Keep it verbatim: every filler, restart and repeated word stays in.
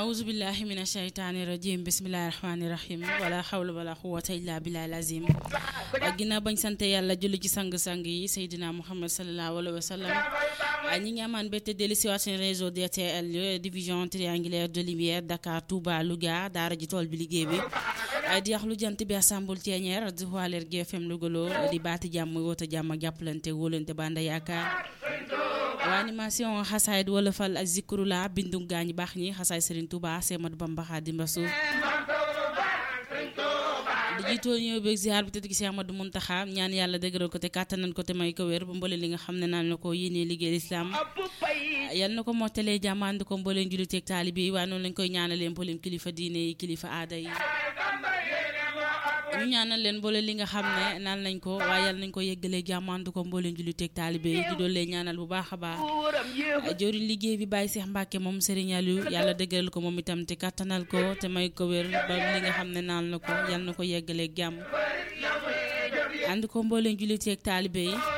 أعوذ بالله من الشيطان الرجيم بسم الله الرحمن الرحيم ولا حول ولا قوة إلا بالله العظيم ginnaaw bañ sante yàlla julli ci sang-sang yi Seydina Muhammad sallallahu alayhi wa sallam ñi ngi amaan bette dellu si waat seen réseau D T L division triangulaire de lumière Dakar Touba Louga daara ji tool bi liggéey bi di wax lu jant bi assemble Thiéniere di Waler G F M Louga di baati jàmm woote jàmm ak jàppalante wóolante banda yaakaar waa animation xasaayid wala fal ak zikrula bindu gaañ baax ñi xasaay Serigne Touba Semadou Bamba Xaadimu Rasuul di jiitoo ñëw beeg ziar bi tëdd gi Cheikh Ahmadou Mountakha ñaan yàlla dëgëral ko te kàttanan ko te may ko wér ba mbole li nga xam ne naan na ko yéenee liggéey lislaam yal na ko mottalee jàmmand ko mbooleen jullit ak taalibe yi waaye noonu lañ koy ñaanalee mbooleem kilifa diine yi kilifa aada yi ñu ñaanal leen mboole li nga xam ne naan nañ ko waaye yal nañ ko yeggalee jàmmandu ko mbooleen jullit ak taalibe yi di doon leen ñaanal bu baax a baax jëriñ liggéey bi Baye Cheikh Mbacke moom Serigne Aliou yàlla dëgëral ko moom itam te kattanal ko te may ko wér ba li nga xam ne naan na ko yal na ko yeggalee jàmm ànd ko mbooleen jullit ak taalibe yi